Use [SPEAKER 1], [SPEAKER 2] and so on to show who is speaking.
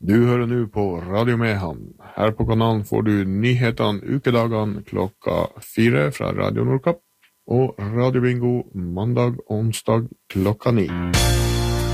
[SPEAKER 1] Du hører nå på Radio Mehamn. Her på kanalen får du nyhetene ukedagene 4 fra Radio Nordkapp og Radio Bingo mandag og onsdag 9.